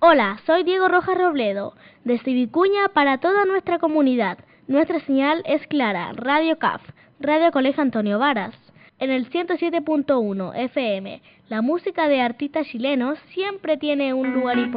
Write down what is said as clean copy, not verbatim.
Hola, soy Diego Rojas Robledo, desde Vicuña para toda nuestra comunidad. Nuestra señal es clara, Radio CAF, Radio Colegio Antonio Varas. En el 107.1 FM, la música de artistas chilenos siempre tiene un lugar importante.